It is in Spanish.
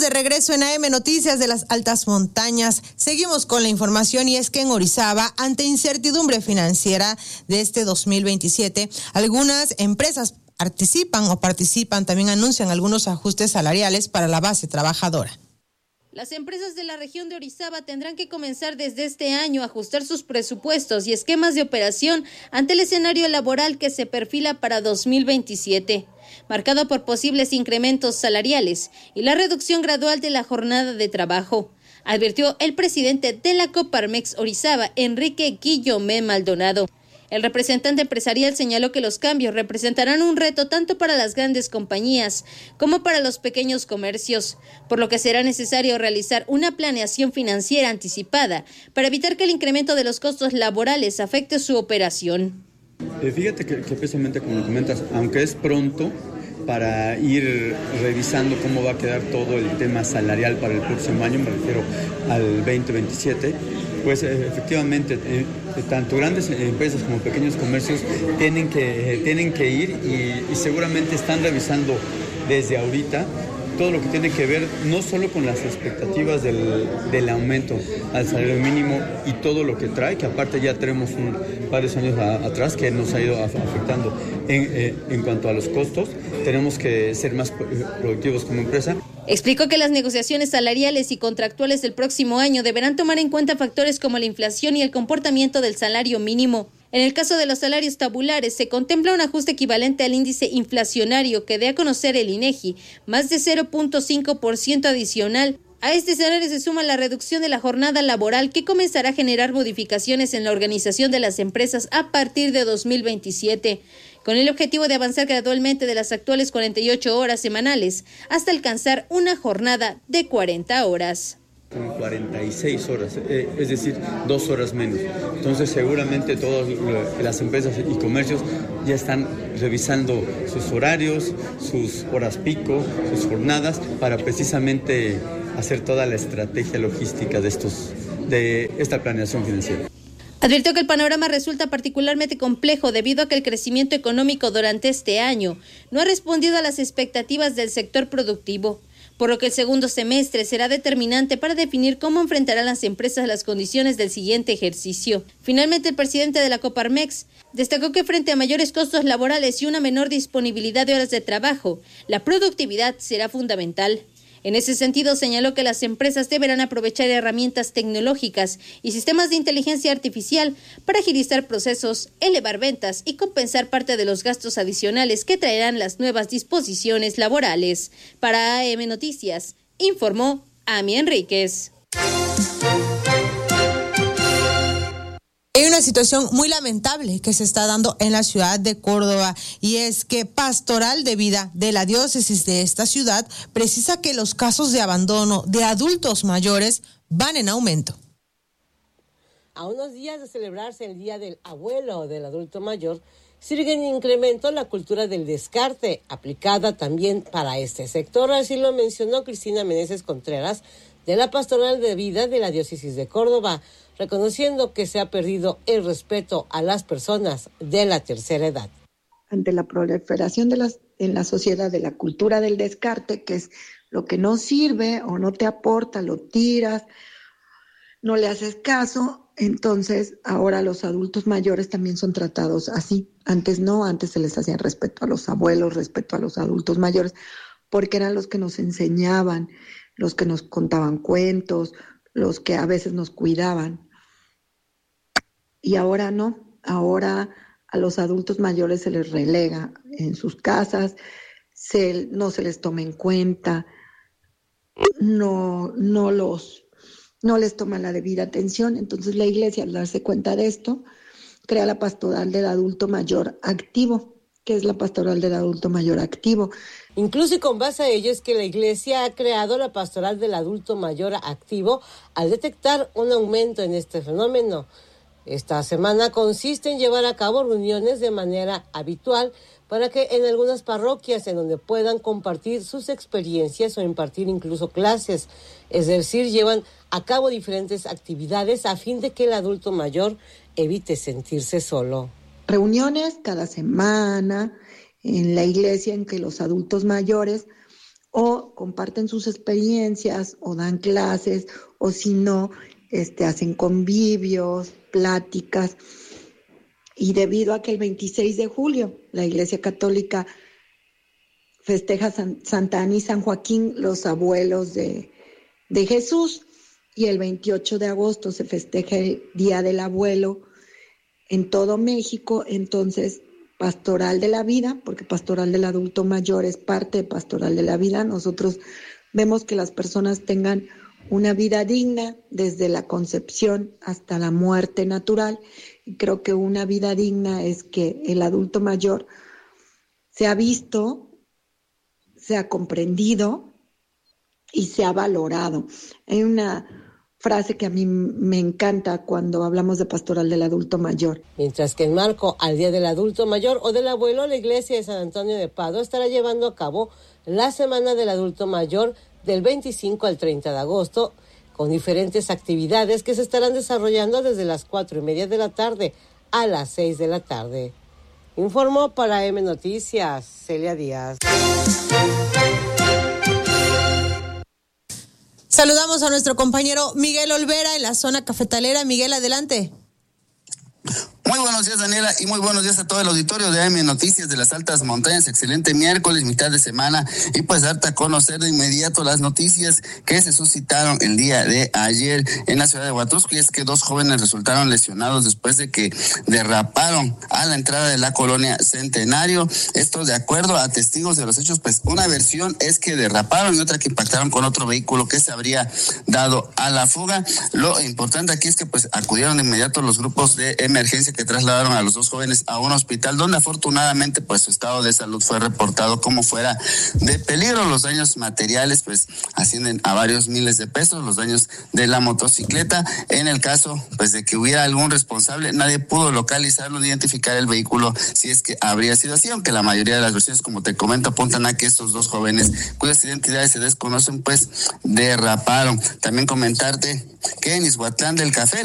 de regreso en AM Noticias de las Altas Montañas. Seguimos con la información y es que en Orizaba, ante incertidumbre financiera de este 2027, algunas empresas participan, también anuncian algunos ajustes salariales para la base trabajadora. Las empresas de la región de Orizaba tendrán que comenzar desde este año a ajustar sus presupuestos y esquemas de operación ante el escenario laboral que se perfila para 2027, marcado por posibles incrementos salariales y la reducción gradual de la jornada de trabajo, advirtió el presidente de la Coparmex Orizaba, Enrique Guillomé Maldonado. El representante empresarial señaló que los cambios representarán un reto tanto para las grandes compañías como para los pequeños comercios, por lo que será necesario realizar una planeación financiera anticipada para evitar que el incremento de los costos laborales afecte su operación. Fíjate que precisamente como lo comentas, aunque es pronto para ir revisando cómo va a quedar todo el tema salarial para el próximo año, me refiero al 2027, pues efectivamente tanto grandes empresas como pequeños comercios tienen que ir y seguramente están revisando desde ahorita todo lo que tiene que ver no solo con las expectativas del aumento al salario mínimo y todo lo que trae, que aparte ya tenemos varios años atrás que nos ha ido afectando en cuanto a los costos. Tenemos que ser más productivos como empresa. Explicó que las negociaciones salariales y contractuales del próximo año deberán tomar en cuenta factores como la inflación y el comportamiento del salario mínimo. En el caso de los salarios tabulares, se contempla un ajuste equivalente al índice inflacionario que dé a conocer el INEGI, más de 0.5% adicional. A este escenario se suma la reducción de la jornada laboral que comenzará a generar modificaciones en la organización de las empresas a partir de 2027, con el objetivo de avanzar gradualmente de las actuales 48 horas semanales hasta alcanzar una jornada de 40 horas. Con 46 horas, es decir, 2 horas menos. Entonces seguramente todas las empresas y comercios ya están revisando sus horarios, sus horas pico, sus jornadas, para precisamente hacer toda la estrategia logística de esta planeación financiera. Advirtió que el panorama resulta particularmente complejo debido a que el crecimiento económico durante este año no ha respondido a las expectativas del sector productivo, por lo que el segundo semestre será determinante para definir cómo enfrentarán las empresas las condiciones del siguiente ejercicio. Finalmente, el presidente de la Coparmex destacó que frente a mayores costos laborales y una menor disponibilidad de horas de trabajo, la productividad será fundamental. En ese sentido, señaló que las empresas deberán aprovechar herramientas tecnológicas y sistemas de inteligencia artificial para agilizar procesos, elevar ventas y compensar parte de los gastos adicionales que traerán las nuevas disposiciones laborales. Para AM Noticias, informó Ami Enríquez. Hay una situación muy lamentable que se está dando en la ciudad de Córdoba y es que Pastoral de Vida de la diócesis de esta ciudad precisa que los casos de abandono de adultos mayores van en aumento. A unos días de celebrarse el Día del Abuelo o del Adulto Mayor, sigue en incremento la cultura del descarte, aplicada también para este sector. Así lo mencionó Cristina Meneses Contreras, de la Pastoral de Vida de la diócesis de Córdoba, reconociendo que se ha perdido el respeto a las personas de la tercera edad. Ante la proliferación en la sociedad de la cultura del descarte, que es lo que no sirve o no te aporta, lo tiras, no le haces caso, entonces ahora los adultos mayores también son tratados así. Antes no, antes se les hacía respeto a los abuelos, respeto a los adultos mayores, porque eran los que nos enseñaban, los que nos contaban cuentos, los que a veces nos cuidaban. Y ahora no, ahora a los adultos mayores se les relega en sus casas, no se les toma en cuenta, no les toma la debida atención. Entonces la iglesia, al darse cuenta de esto, crea la Pastoral del Adulto Mayor Activo. ¿Qué es la Pastoral del Adulto Mayor Activo? Incluso y con base a ello es que la iglesia ha creado la Pastoral del Adulto Mayor Activo al detectar un aumento en este fenómeno. Esta semana consiste en llevar a cabo reuniones de manera habitual para que en algunas parroquias en donde puedan compartir sus experiencias o impartir incluso clases, es decir, llevan a cabo diferentes actividades a fin de que el adulto mayor evite sentirse solo. Reuniones cada semana en la iglesia en que los adultos mayores o comparten sus experiencias o dan clases, o si no, hacen convivios, pláticas. Y debido a que el 26 de julio la Iglesia Católica festeja Santa Ana y San Joaquín, los abuelos de Jesús, y el 28 de agosto se festeja el Día del Abuelo en todo México, entonces Pastoral de la Vida, porque Pastoral del Adulto Mayor es parte de Pastoral de la Vida. Nosotros vemos que las personas tengan una vida digna desde la concepción hasta la muerte natural, y creo que una vida digna es que el adulto mayor sea visto, sea comprendido y sea valorado. Hay una frase que a mí me encanta cuando hablamos de Pastoral del Adulto Mayor. Mientras que en marco al Día del Adulto Mayor o del Abuelo, la Iglesia de San Antonio de Padua estará llevando a cabo la Semana del Adulto Mayor del 25 al 30 de agosto, con diferentes actividades que se estarán desarrollando desde las 4:30 de la tarde a las 6 de la tarde. Informó para M Noticias, Celia Díaz. Saludamos a nuestro compañero Miguel Olvera en la zona cafetalera. Miguel, adelante. Muy buenos días, Daniela, y muy buenos días a todo el auditorio de AM Noticias de las Altas Montañas. Excelente miércoles, mitad de semana, y pues darte a conocer de inmediato las noticias que se suscitaron el día de ayer en la ciudad de Huatusco, y es que 2 jóvenes resultaron lesionados después de que derraparon a la entrada de la colonia Centenario. Esto de acuerdo a testigos de los hechos, pues una versión es que derraparon y otra que impactaron con otro vehículo que se habría dado a la fuga. Lo importante aquí es que pues acudieron de inmediato los grupos de emergencia que trasladaron a los 2 jóvenes a un hospital donde afortunadamente pues su estado de salud fue reportado como fuera de peligro. Los daños materiales pues ascienden a varios miles de pesos, los daños de la motocicleta. En el caso pues de que hubiera algún responsable, nadie pudo localizarlo ni identificar el vehículo si es que habría sido así, aunque la mayoría de las versiones, como te comento, apuntan a que estos 2 jóvenes cuyas identidades se desconocen pues derraparon. También comentarte que en Izhuatlán del Café